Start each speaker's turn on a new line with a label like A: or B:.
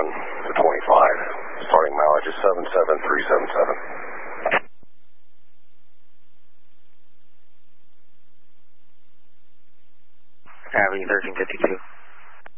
A: to 25. Starting mileage is 77377.
B: Avenue 1352.